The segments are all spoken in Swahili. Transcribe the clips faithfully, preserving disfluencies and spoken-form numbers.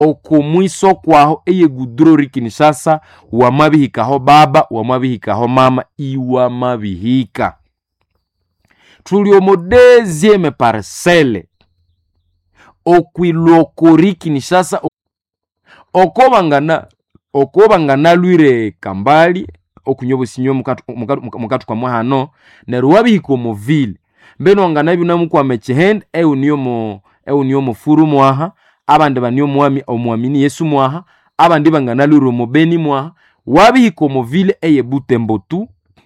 okomwiso kwaho eye gudrori Kinshasa wamabihikaho baba wamabihikaho mama iwamabihika. Tuli omo deuxième parcelle okwilokori Kinshasa okobangana okobangana lwire Kambali okunyobo sinyo mukatu mukatu, mukatu kwa mwahano neru wabihiko mu ville mbeno ngana bina mukwa mechehend e uniyo mo e uniyo mo furu mwaha abandi banyo mwami omwamini Yesu mwaha abandi bangana lwire mo beni mwaha wabihiko mu ville eye Butembo tu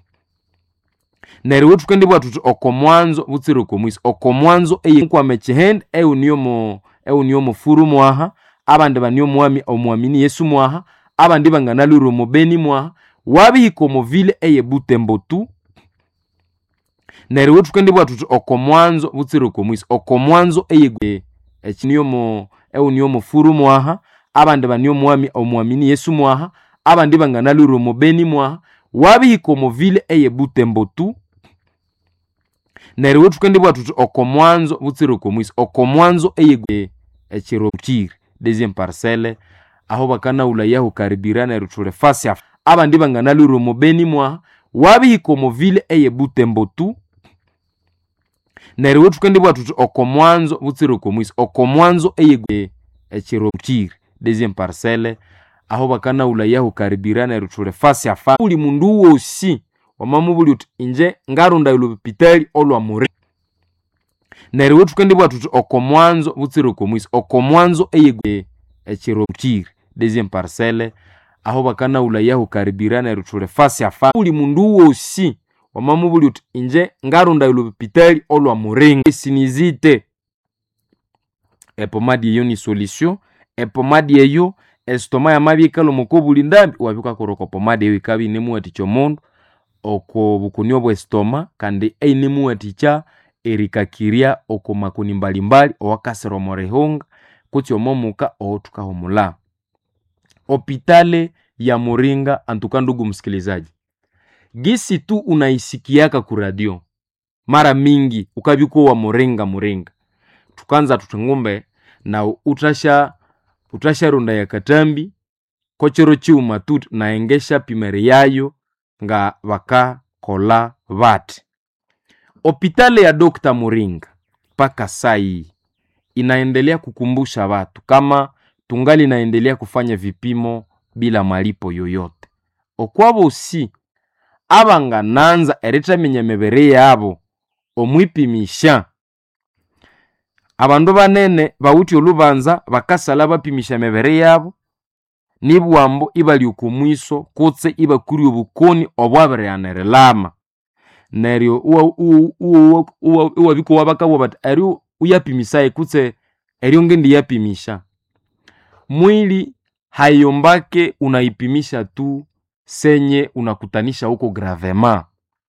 neru wetu kendi bwa tutu okomwanzo butsiro komwisi okomwanzo eye kwa mechehend e uniyo mo e uniyo mo furu mwaha abandi banyo mwami omwamini Yesu mwaha abandi bangana lwire mo beni mwaha wabihiko mu ville eye Butembo tu neru wetu kendi bwa tutu okomwanzo butsiro komwisi okomwanzo eye echiniyo mo e uniyo mo furu mwaha abandi banyo mwami omwamini Yesu mwaha abandi bangana lwire mo beni mwaha wabihiko mu ville eye Butembo tu neru wetu kendi bwa tutu okomwanzo butsiro komwisi okomwanzo eye echirokiri deuxième parcelle aho bakana ulayaho karibirana rutule fasi af abandi bangana lwire mo beni mwaha wabihiko mu ville eye Butembo tu neru wetu kendi bwa tutu okomwanzo butsiro komwisi okomwanzo eye echirokiri deuxième parcelle aho bakana ulayaho karibirana rutule fasi afa uli mundu wosi wamamubuli uti inje ngarunda ilupitali olwa muri neru wetu kendi bwa tutu okomwanzo butsiro komwisi okomwanzo eye echirokiri deuxième parcelle aho bakana ulayaho karibirana rutule fasi afa uli mundu wosi wamamubuli uti inje ngarunda ilupitali olwa murenga sinizite epomadi eyo ni solution epomadi eyo estoma ya mabikalo mukobuli ndambi wabika koroko pomadi eyo ikabi nemu atichomondo oko bukunyo bwe estoma kandi einemu aticha erikakiria oko makuni mbalimbali owakasero morehonga kuti omomuka otukaho mula. Hopitale ya Muringa antuka ndugu msikilizaji. Gisi tu unaisikiaka ku radio mara mingi ukabiko wa Muringa Muringa. Tukanza tutungumbe na utasha utasha runda ya Katambi kochero chiuma tut na engesha pimere yayo nga waka kola vat. Hopitale ya Dokta Muringa paka sai inaendelea kukumbusha watu kama tungali inaendelea kufanya vipimo bila malipo yoyote. Okwabo si abanga nanza ereta menyemebere yabo omwipimisha abandu banene bawuti olubanza bakasala bapimisha mebere yabo nibwambo ibali okumwiso kutse ibakuri obukoni obwabereanerelama neryo uwa uwa uwa uwa biko wabakabo bat ari uyapimisaye kutse ari ongendi yapimisha mwili hayombake unaipimisha tu senye unakutanisha huko gravema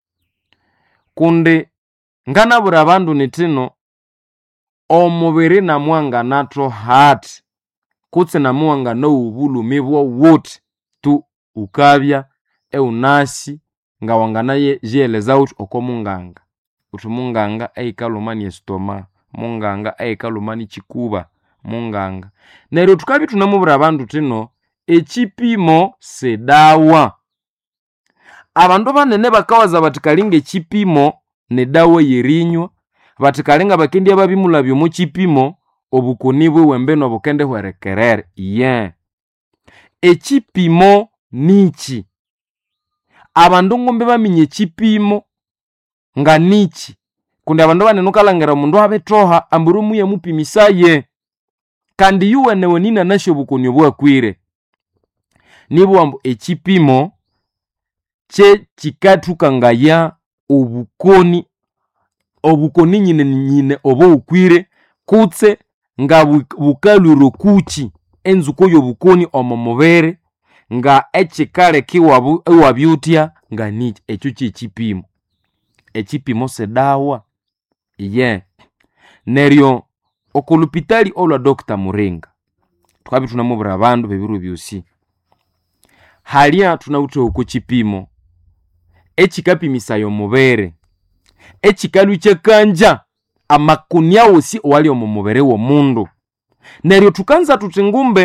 kunde ngana bura bandu netino omubiri na mwanga natro hat kutse na mwanga no ubulu mebwa wote tu ukabya e unasi nga wanganaye jeleza uti okomunganga uti munganga eikalumani estoma munganga eikalumani chikuba munganga nero tukabi tunamubura abandu tino echipimo sedawa abandu banene bakawaza batikalinga echipimo ne dawa yerinywa batikalinga bakindi ababimula byo mu chipimo obukonibwe wembeno bukende hwerekerere yeah. Echipimo nichi abandu ngombe baminye chipimo nga nichi kundi abandu banenukalangera mundu abetoha amburu muye mupimisaye kandi yuwe newe nina nasho bukonyo bwakwire nibwambo echipimo che chikatuka ngaya obukoni obukoni nyine nyine obo ukwire kutse nga bukaluro kuchi enzuko yobukoni omomobere nga echikale kiwabu ewabyutya nga nichi echo chipimo echipimo sedawa yeah. Neryo okulupitali olwa Dokta Muringa tukabi tunamubura abandu bebiru byosi halia tunawute uko chipimo echikapimisa yomubere echikalu chekanja amakunya osi wali omumubere wo mundu neryo tukanza tutengumbe